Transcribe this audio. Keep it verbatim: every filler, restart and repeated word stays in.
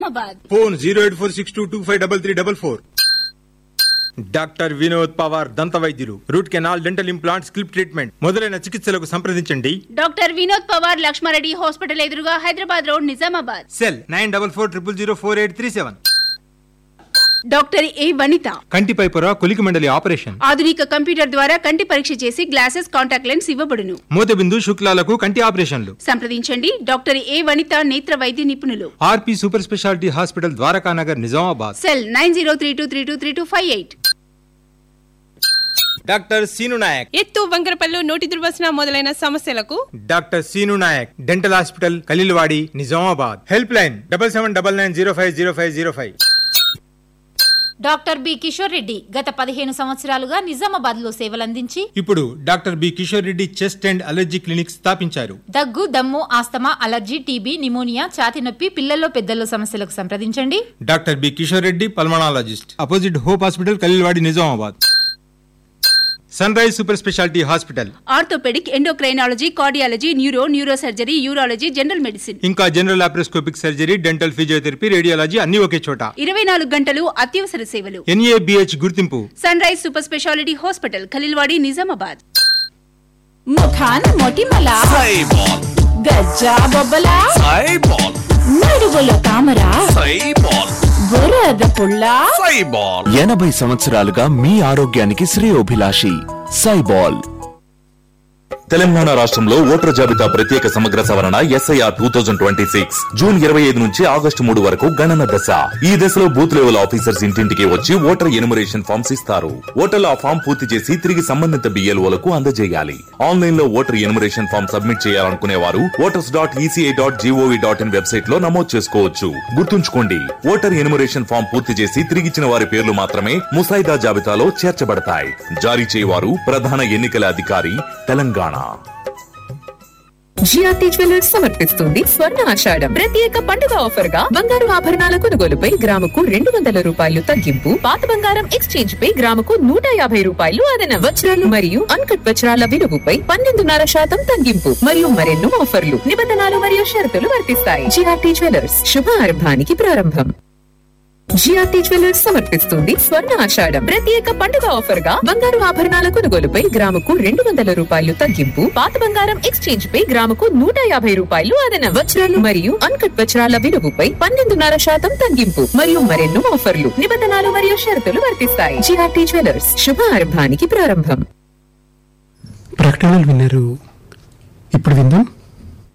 Nizamabad. Phone zero eight four six two two five double three double four. Doctor Vinod Pawar దంత వైద్యులు. Root canal, dental implant, స్కిల్ప్ treatment మొదలైన చికిత్సలకు సంప్రదించండి. Doctor Vinod Pawar, Lakshma Reddy hospital ఎదురుగా, Hyderabad road, Nizamabad. Cell nine double four triple zero four eight three seven. Doctor ఏ వనిత, కంటిపై పొర, కొలికి మండలి operation. ఆధునిక computer ద్వారా కంటి పరీక్ష చేసి గ్లాసెస్, కాంటాక్ట్ లెన్స్ ఇవ్వబడును. మోతబిందు, శుక్లాలకు కంటి ఆపరేషన్లు. సంప్రదించండి డాక్టర్ ఏ వనిత, నేత్ర వైద్య నిపుణులు. ఆర్పి super speciality hospital, Dwarakanagar, Nizamabad. Cell nine zero three two three two three two five eight. Doctor scene Naik, ఎత్తు, వంకరపల్లు, నోటి దుర్వాసన మొదలైన సమస్యలకు doctor scene Naik, dental hospital, Khaleelwadi, Nizamabad. Help line double seven double nine zero five zero five zero five. Doctor B Kishore Reddy గత పదిహేను సంవత్సరాలుగా నిజామాబాద్ లో సేవలందించి ఇప్పుడు doctor B Kishore Reddy chest and allergy clinic స్థాపించారు. దగ్గు, దమ్ము, ఆస్తమా, అలర్జీ, టీబీ, నిమోనియా, ఛాతీ నొప్పి, పిల్లల్లో పెద్దల్లో సమస్యలకు సంప్రదించండి. Doctor B Kishore Reddy, pulmonologist, opposite hope hospital, Khaleelwadi, Nizamabad. Sun rise super speciality hospital, orthopaedic, endocrinology, cardiology, neuro, neuro surgery, urology, general medicine, ఇంకా general laparoscopic surgery, dental, physiotherapy, radiology అన్ని ఒకే చోట. ఇరవై నాలుగు గంటలు అత్యవసర సేవలు. ఎన్ఏబిహెచ్ గుర్తింపు. Sun rise super speciality hospital, Khaleelwadi, Nizamabad. ముఖాన్ మొటిమల, సైబాల్, గజ్జా బొబ్బల, సైబాల్, నడువుల తామర, సైబాల్, బురద పుల్ల, సైబాల్. ఎనభై సంవత్సరాలుగా మీ ఆరోగ్యానికి శ్రేయోభిలాషి సైబాల్. తెలంగాణ రాష్ట్రంలో ఓటర్ జాబితా ప్రత్యేక సమగ్ర సవరణ SIR two thousand twenty six June ఇరవై ఐదు నుంచి ఆగస్టు మూడు వరకు గణన దశ. ఈ దశలో బూత్ లెవెల్ ఆఫీసర్స్ ఇంటింటికి వచ్చి ఓటర్ ఎన్యుమరేషన్ ఫామ్స్ ఇస్తారు. ఓటర్లు ఆ ఫామ్ పూర్తి చేసి తిరిగి సంబంధిత బిఎల్ఓలకు అందజేయాలి. ఆన్లైన్ లో ఓటర్ ఎన్యుమరేషన్ ఫామ్ సబ్మిట్ చేయాలనుకునే వారు voters dot ECI dot GOV dot in website లో నమోదు చేసుకోవచ్చు. గుర్తుంచుకోండి, ఓటర్ ఎన్యుమరేషన్ ఫామ్ పూర్తి చేసి తిరిగిచ్చిన వారి పేర్లు మాత్రమే ముసాయిదా జాబితాలో చేర్చబడతాయి. జారీ చేయవారు ప్రధాన ఎన్నికల అధికారి, తెలంగాణ. జిఆర్టీ జ్యువెలర్స్ సమర్పిస్తుంది స్వర్ణ ఆషాఢం ప్రత్యేక పండుగ ఆఫర్ గా బంగారు ఆభరణాల కొనుగోలుపై గ్రాముకు రెండు వందల రూపాయలు తగ్గింపు, పాత బంగారం ఎక్స్చేంజ్ పై గ్రాముకు నూట యాభై రూపాయలు అదనం, వజ్రాలు మరియు అన్కట్ వజ్రాల విలువపై పన్నెండున్నర శాతం తగ్గింపు మరియు మరెన్నో ఆఫర్లు, నిబంధనలు మరియు షరతులు వర్తిస్తాయి. జిఆర్టీ జ్యువెలర్స్ శుభారంభానికి ప్రారంభం. జిఆర్టీ జ్యువెలర్స్ సమర్పిస్తుంది స్వర్ణ ఆషాఢం ప్రత్యేక పండుగ ఆఫర్ గా బంగారు ఆభరణాల కొనుగోలుపై గ్రాముకు రెండు వందల రూపాయలు తగ్గింపు, పాత బంగారం ఎక్స్చేంజ్ పై గ్రాముకు నూట యాభై రూపాయలు అదనం, వజ్రాలు మరియు అన్కట్ వజ్రాల విలువపై పన్నెండున్నర శాతం తగ్గింపు మరియు మరెన్నో ఆఫర్లు, నిబంధనలు మరియు షరతులు వర్తిస్తాయి. జిఆర్టీ జ్యువెలర్స్ శుభారంభానికి ప్రారంభం. ప్రకటనలు విన్నారు. ఇప్పుడు విందాం